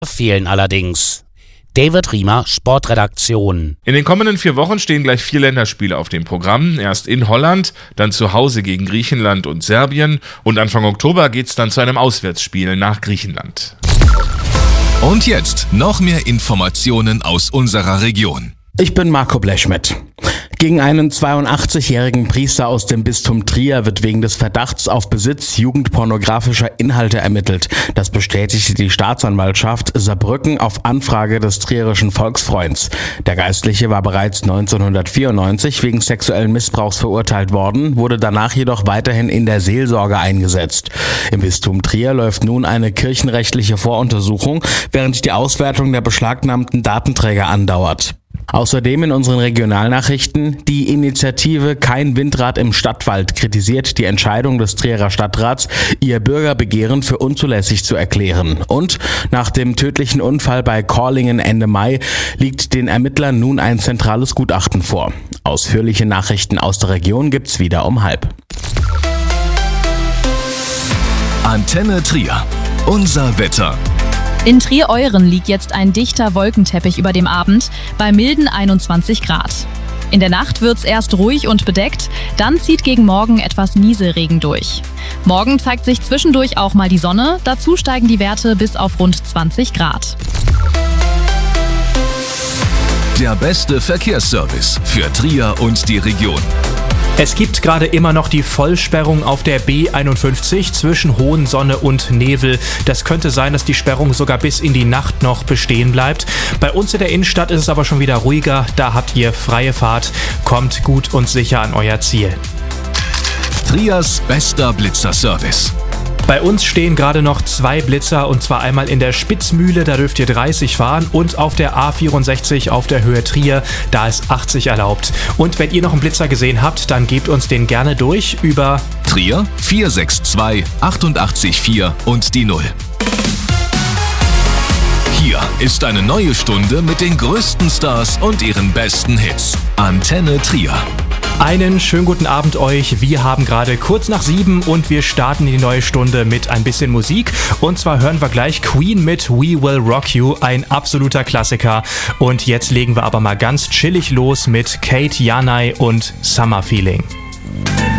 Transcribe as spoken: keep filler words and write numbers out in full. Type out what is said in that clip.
fehlen allerdings. David Riemer, Sportredaktion. In den kommenden vier Wochen stehen gleich vier Länderspiele auf dem Programm. Erst in Holland, dann zu Hause gegen Griechenland und Serbien und Anfang Oktober geht's dann zu einem Auswärtsspiel nach Griechenland. Und jetzt noch mehr Informationen aus unserer Region. Ich bin Marco Blechschmidt. Gegen einen zweiundachtzigjährigen Priester aus dem Bistum Trier wird wegen des Verdachts auf Besitz jugendpornografischer Inhalte ermittelt. Das bestätigte die Staatsanwaltschaft Saarbrücken auf Anfrage des trierischen Volksfreunds. Der Geistliche war bereits neunzehnhundertvierundneunzig wegen sexuellen Missbrauchs verurteilt worden, wurde danach jedoch weiterhin in der Seelsorge eingesetzt. Im Bistum Trier läuft nun eine kirchenrechtliche Voruntersuchung, während die Auswertung der beschlagnahmten Datenträger andauert. Außerdem in unseren Regionalnachrichten: Die Initiative Kein Windrad im Stadtwald kritisiert die Entscheidung des Trierer Stadtrats, ihr Bürgerbegehren für unzulässig zu erklären. Und nach dem tödlichen Unfall bei Korlingen Ende Mai liegt den Ermittlern nun ein zentrales Gutachten vor. Ausführliche Nachrichten aus der Region gibt's wieder um halb. Antenne Trier. Unser Wetter. In Trier-Euren liegt jetzt ein dichter Wolkenteppich über dem Abend bei milden einundzwanzig Grad. In der Nacht wird's erst ruhig und bedeckt, dann zieht gegen Morgen etwas Nieselregen durch. Morgen zeigt sich zwischendurch auch mal die Sonne, dazu steigen die Werte bis auf rund zwanzig Grad. Der beste Verkehrsservice für Trier und die Region. Es gibt gerade immer noch die Vollsperrung auf der B einundfünfzig zwischen Hohensonne und Nevel. Das könnte sein, dass die Sperrung sogar bis in die Nacht noch bestehen bleibt. Bei uns in der Innenstadt ist es aber schon wieder ruhiger. Da habt ihr freie Fahrt. Kommt gut und sicher an euer Ziel. Triers bester Blitzerservice. Bei uns stehen gerade noch zwei Blitzer, und zwar einmal in der Spitzmühle, da dürft ihr dreißig fahren, und auf der A vierundsechzig auf der Höhe Trier, da ist achtzig erlaubt. Und wenn ihr noch einen Blitzer gesehen habt, dann gebt uns den gerne durch über Trier vier sechs zwei achtundachtzig vier und die Null. Hier ist eine neue Stunde mit den größten Stars und ihren besten Hits. Antenne Trier. Einen schönen guten Abend euch. Wir haben gerade kurz nach sieben und wir starten die neue Stunde mit ein bisschen Musik. Und zwar hören wir gleich Queen mit We Will Rock You, ein absoluter Klassiker. Und jetzt legen wir aber mal ganz chillig los mit Kate Janai und Summer Feeling.